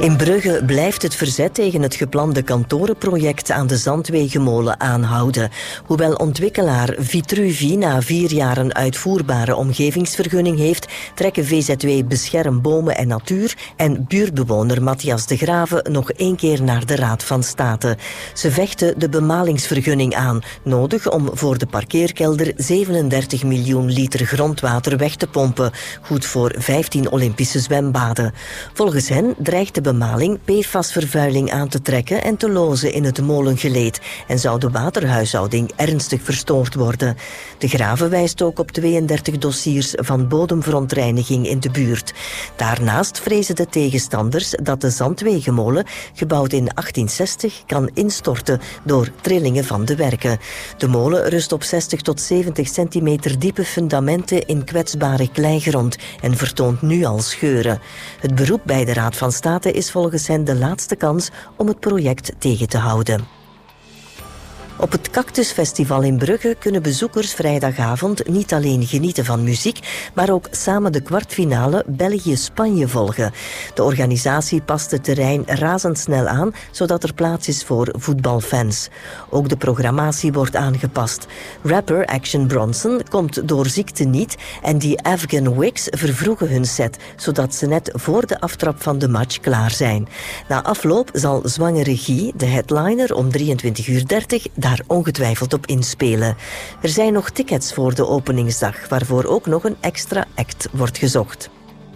In Brugge blijft het verzet tegen het geplande kantorenproject aan de Zandwegenmolen aanhouden. Hoewel ontwikkelaar Vitruvi na 4 jaar een uitvoerbare omgevingsvergunning heeft, trekken VZW Bescherm Bomen en Natuur en buurtbewoner Matthias de Grave nog 1 keer naar de Raad van State. Ze vechten de bemalingsvergunning aan, nodig om voor de parkeerkelder 37 miljoen liter grondwater weg te pompen, goed voor 15 Olympische zwembaden. Volgens hen dreigt de bemaling PFAS-vervuiling aan te trekken en te lozen in het molengeleed en zou de waterhuishouding ernstig verstoord worden. De Grave wijst ook op 32 dossiers van bodemverontreiniging in de buurt. Daarnaast vrezen de tegenstanders dat de Zandwegenmolen, gebouwd in 1860, kan instorten door trillingen van de werken. De molen rust op 60 tot 70 centimeter diepe fundamenten in kwetsbare kleigrond en vertoont nu al scheuren. Het beroep bij de Raad van State is volgens hen de laatste kans om het project tegen te houden. Op het Cactusfestival in Brugge kunnen bezoekers vrijdagavond niet alleen genieten van muziek, maar ook samen de kwartfinale België-Spanje volgen. De organisatie past het terrein razendsnel aan, zodat er plaats is voor voetbalfans. Ook de programmatie wordt aangepast. Rapper Action Bronson komt door ziekte niet en die Afghan Wigs vervroegen hun set, zodat ze net voor de aftrap van de match klaar zijn. Na afloop zal Zwangere Guy, de headliner, om 23:30 daar ongetwijfeld op inspelen. Er zijn nog tickets voor de openingsdag, waarvoor ook nog een extra act wordt gezocht.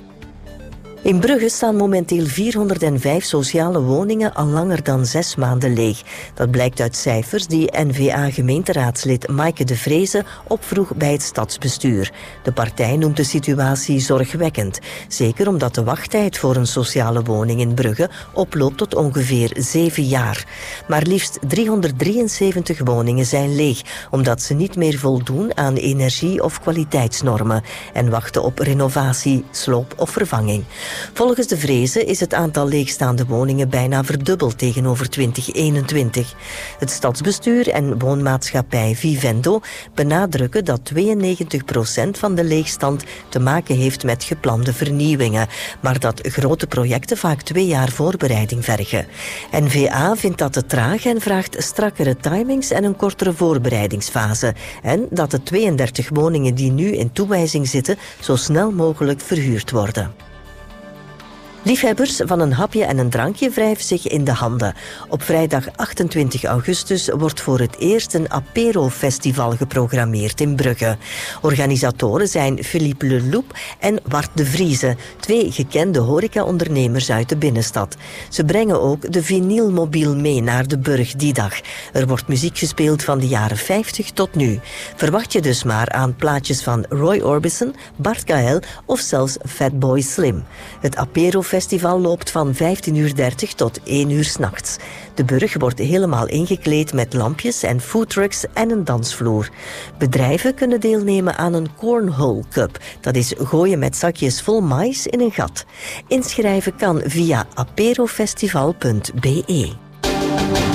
In Brugge staan momenteel 405 sociale woningen al langer dan 6 maanden leeg. Dat blijkt uit cijfers die N-VA-gemeenteraadslid Maaike de Vreese opvroeg bij het stadsbestuur. De partij noemt de situatie zorgwekkend. Zeker omdat de wachttijd voor een sociale woning in Brugge oploopt tot ongeveer 7 jaar. Maar liefst 373 woningen zijn leeg, omdat ze niet meer voldoen aan energie- of kwaliteitsnormen en wachten op renovatie, sloop of vervanging. Volgens de Vreese is het aantal leegstaande woningen bijna verdubbeld tegenover 2021. Het stadsbestuur en woonmaatschappij Vivendo benadrukken dat 92% van de leegstand te maken heeft met geplande vernieuwingen, maar dat grote projecten vaak 2 jaar voorbereiding vergen. N-VA vindt dat te traag en vraagt strakkere timings en een kortere voorbereidingsfase en dat de 32 woningen die nu in toewijzing zitten zo snel mogelijk verhuurd worden. Liefhebbers van een hapje en een drankje wrijven zich in de handen. Op vrijdag 28 augustus wordt voor het eerst een apero-festival geprogrammeerd in Brugge. Organisatoren zijn Philippe Leloup en Wart de Vrieze, 2 gekende horecaondernemers uit de binnenstad. Ze brengen ook de vinylmobiel mee naar de Burg die dag. Er wordt muziek gespeeld van de jaren 50 tot nu. Verwacht je dus maar aan plaatjes van Roy Orbison, Bart Gael of zelfs Fatboy Slim. Het apero-festival loopt van 15:30 tot 1 uur 's nachts. De burg wordt helemaal ingekleed met lampjes en foodtrucks en een dansvloer. Bedrijven kunnen deelnemen aan een cornhole cup. Dat is gooien met zakjes vol mais in een gat. Inschrijven kan via aperofestival.be.